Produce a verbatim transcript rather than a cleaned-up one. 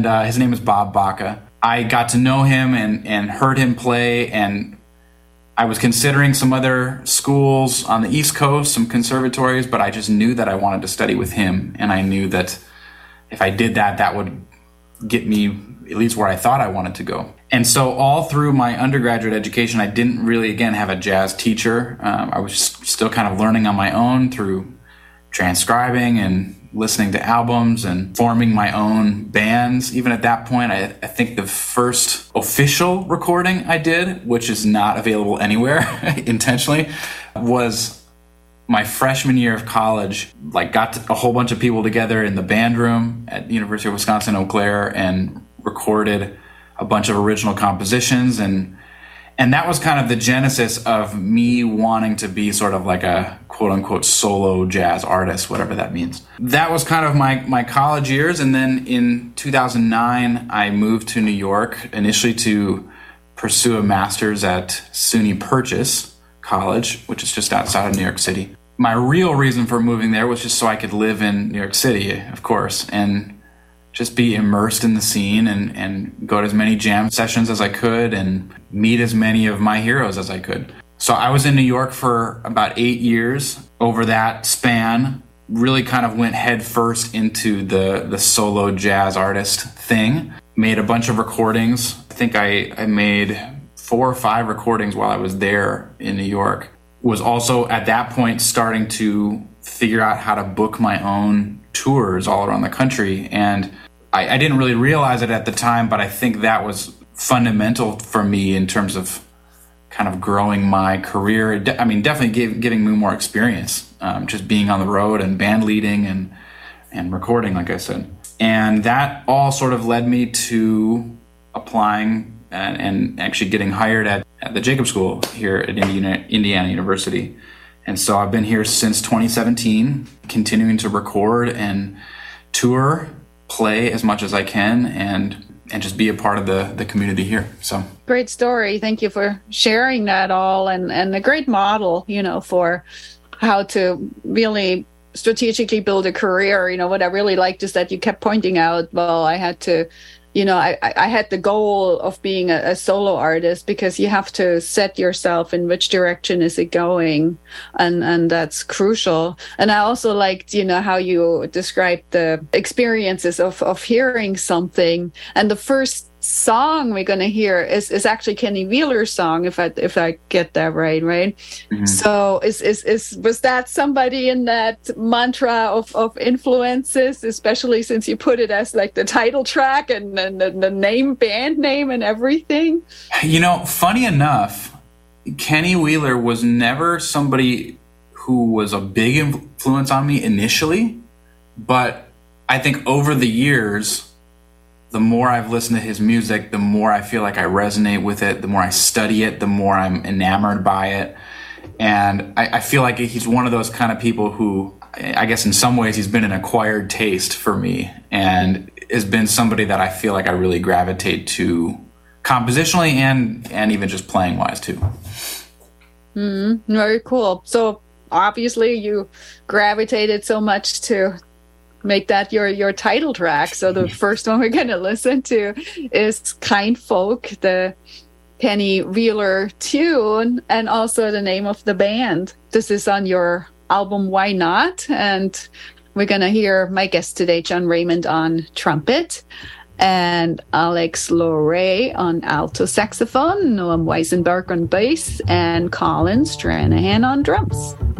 Uh, his name is Bob Baca. I got to know him and, and heard him play, and I was considering some other schools on the East Coast, some conservatories, but I just knew that I wanted to study with him, and I knew that if I did that, that would get me at least where I thought I wanted to go. And so all through my undergraduate education, I didn't really, again, have a jazz teacher. Um, I was still kind of learning on my own through transcribing and listening to albums and forming my own bands. Even at that point, I, I think the first official recording I did, which is not available anywhere intentionally, was my freshman year of college. Like, got a whole bunch of people together in the band room at the University of Wisconsin-Eau Claire and recorded a bunch of original compositions, and and that was kind of the genesis of me wanting to be sort of like a quote-unquote solo jazz artist, whatever that means. That was kind of my, my college years, and then in two thousand nine, I moved to New York, initially to pursue a master's at SUNY Purchase College, which is just outside of New York City. My real reason for moving there was just so I could live in New York City, of course, and just be immersed in the scene and, and go to as many jam sessions as I could and meet as many of my heroes as I could. So I was in New York for about eight years. Over that span, really kind of went head first into the, the solo jazz artist thing. Made a bunch of recordings. I think I, I made four or five recordings while I was there in New York. Was also at that point starting to figure out how to book my own tours all around the country. And I, I didn't really realize it at the time, but I think that was fundamental for me in terms of kind of growing my career. De- I mean, definitely gave, giving me more experience, um, just being on the road and band leading and, and recording, like I said. And that all sort of led me to applying and, and actually getting hired at, at the Jacob School here at Indiana, Indiana University. And so I've been here since twenty seventeen, continuing to record and tour, play as much as I can, and and just be a part of the, the community here. So great story. Thank you for sharing that all, and, and a great model, you know, for how to really strategically build a career. You know, what I really liked is that you kept pointing out, well, I had to You know, I, I had the goal of being a, a solo artist, because you have to set yourself in which direction is it going. And, and that's crucial. And I also liked, you know, how you described the experiences of, of hearing something. And the first song we're going to hear is, is actually Kenny Wheeler's song, if I if I get that right, right? Mm-hmm. So is, is is was that somebody in that mantra of, of influences, especially since you put it as like the title track and, and the, the name, band name and everything? You know, funny enough, Kenny Wheeler was never somebody who was a big influence on me initially, but I think over the years, the more I've listened to his music, the more I feel like I resonate with it, the more I study it, the more I'm enamored by it. And I, I feel like he's one of those kind of people who, I guess in some ways, he's been an acquired taste for me, and has been somebody that I feel like I really gravitate to compositionally and, and even just playing wise too. Mm, very cool. So obviously you gravitated so much to make that your your title track. So the first one we're going to listen to is Kind Folk, the Kenny Wheeler tune, and also the name of the band. This is on your album Why Not? And we're going to hear my guest today, John Raymond, on trumpet, and Alex Lauray on alto saxophone, Noam Weisenberg on bass, and Colin Stranahan on drums.